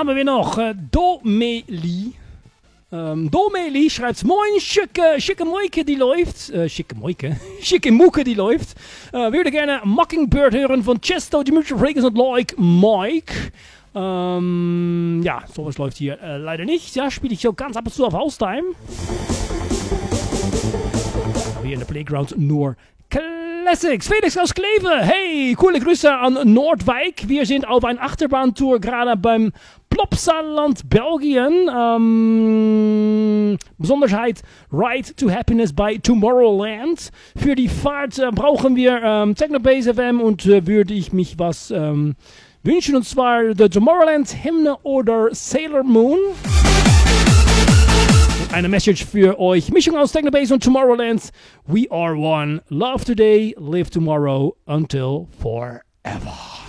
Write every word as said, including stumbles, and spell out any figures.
haben wir noch äh, Domeli. Ähm, Domeli schreibt, moin, schicke, schicke Moike, die läuft. Äh, schicke Moike? schicke Mucke, die läuft. Äh, würde gerne Mockingbird hören von Chesto, Dimitri Vegas und Like Mike. Ähm, ja, sowas läuft hier äh, leider nicht. Ja, spiele ich so ganz ab und zu auf Haustime. Aber hier in der Playground nur Classics. Felix aus Kleve. Hey, coole Grüße an Nordwijk. Wir sind auf einer Achterbahntour gerade beim Plopsaland Belgien. Ähm, Besonderheit Ride to Happiness bei Tomorrowland. Für die Fahrt äh, brauchen wir ähm, Technobase F M und äh, würde ich mich was ähm, wünschen. Und zwar The Tomorrowland Hymne oder Sailor Moon. Eine Message für euch. Mischung aus Technobase und Tomorrowland. We are one. Love today, live tomorrow, until forever.